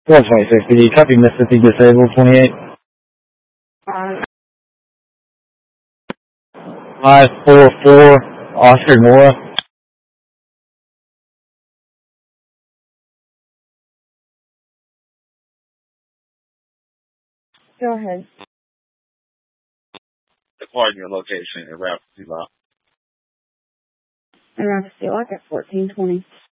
126, did you copy Mississippi Disabled 28? 544 Oscar Mora. Go ahead. Depart your location at Rapid Lock. And Rapid Lock at 1420.